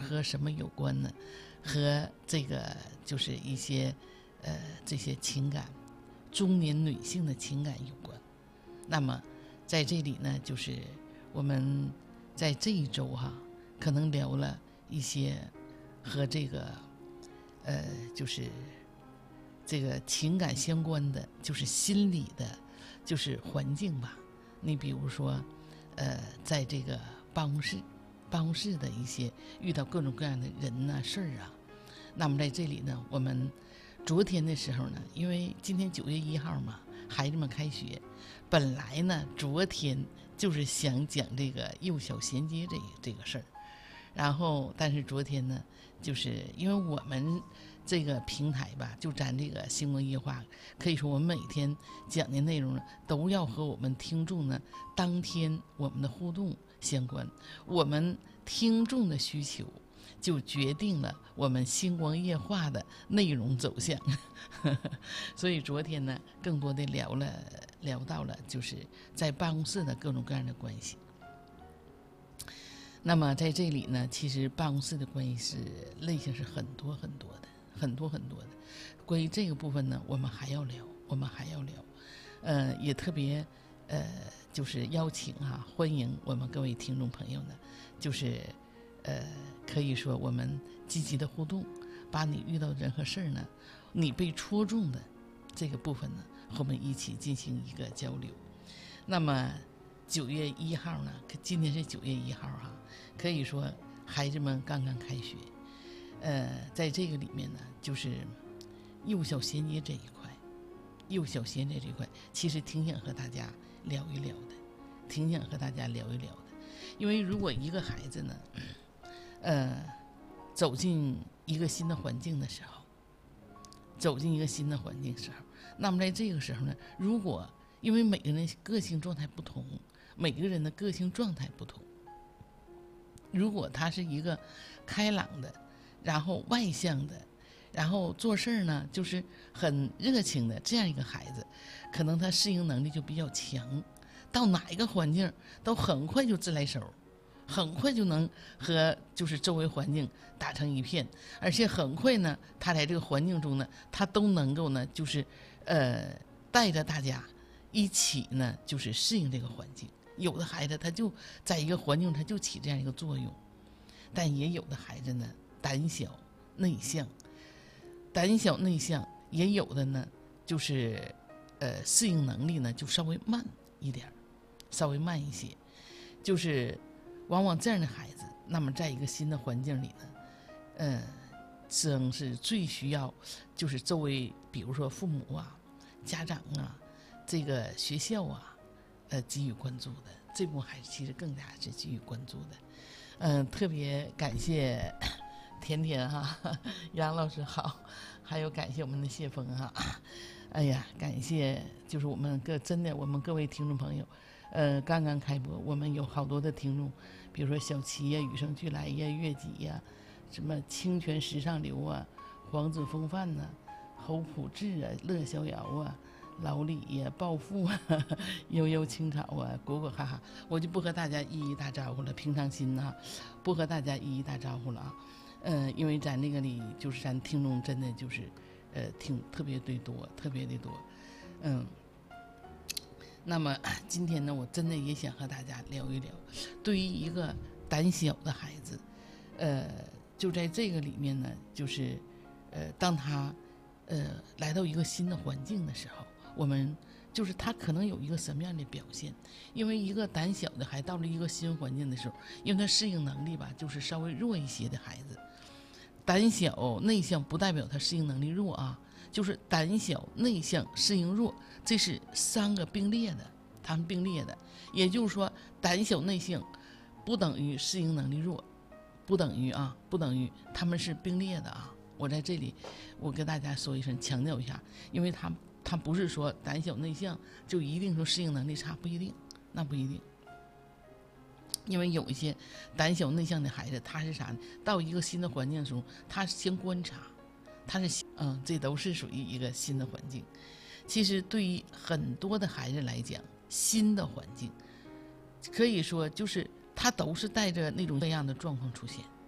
和什么有关呢？和这个就是一些这些情感，中年女性的情感有关。那么在这里呢，就是我们在这一周可能聊了一些和这个就是这个情感相关的，就是心理的，就是环境吧。你比如说在这个办公室的一些遇到各种各样的人呐、事儿啊。那么在这里呢，我们昨天的时候呢，因为今天9月1号嘛，孩子们开学，本来呢昨天就是想讲这个幼小衔接这个事儿，然后但是昨天呢，就是因为我们这个平台吧，就咱这个星光夜话，可以说我们每天讲的内容呢，都要和我们听众呢当天我们的互动相关，我们听众的需求就决定了我们星光夜话的内容走向所以昨天呢，更多的聊到了就是在办公室的各种各样的关系。那么在这里呢，其实办公室的关系是类型是很多很多的。关于这个部分呢，我们还要聊，也特别就是邀请欢迎我们各位听众朋友呢，就是可以说我们积极的互动，把你遇到的人和事儿呢，你被戳中的这个部分呢，和我们一起进行一个交流。那么9月1号呢，今天是9月1号可以说孩子们刚刚开学。在这个里面呢，就是幼小衔接这一块，其实挺想和大家聊一聊的，因为如果一个孩子呢，走进一个新的环境的时候，那么在这个时候呢，如果因为每个人个性状态不同，如果他是一个开朗的，然后外向的，然后做事儿呢就是很热情的这样一个孩子，可能他适应能力就比较强，到哪一个环境都很快就自来熟，很快就能和就是周围环境打成一片，而且很快呢，他在这个环境中呢，他都能够呢就是带着大家一起呢就是适应这个环境。有的孩子他就在一个环境他就起这样一个作用，但也有的孩子呢胆小内向，也有的呢就是适应能力呢就稍微慢一些，就是往往这样的孩子，那么在一个新的环境里呢，正是最需要就是周围比如说父母家长这个学校给予关注的，这部分孩子其实更加是给予关注的。特别感谢甜甜杨老师好，还有感谢我们的谢峰哎呀，感谢就是我们各位听众朋友，刚刚开播，我们有好多的听众，比如说小齐雨生俱来月季什么清泉时尚流黄子风范侯普志乐逍遥老李暴富悠悠青草果果哈哈，我就不和大家一一打招呼了，平常心不和大家一一打招呼了因为咱那个里就是咱听众真的就是挺特别的多。那么今天呢，我真的也想和大家聊一聊，对于一个胆小的孩子，就在这个里面呢，就是当他来到一个新的环境的时候，我们就是他可能有一个什么样的表现。因为一个胆小的孩子到了一个新环境的时候，因为他适应能力吧就是稍微弱一些的孩子，胆小内向不代表他适应能力弱就是胆小内向适应弱，这是3个并列的，他们并列的，也就是说胆小内向不等于适应能力弱，不等于他们是并列的我在这里我跟大家说一声，强调一下，因为他不是说胆小内向就一定说适应能力差，不一定，那不一定。因为有一些胆小内向的孩子，他是啥呢？到一个新的环境的时候，他先观察，这都是属于一个新的环境。其实对于很多的孩子来讲，新的环境可以说就是他都是带着那种这样的状况出现。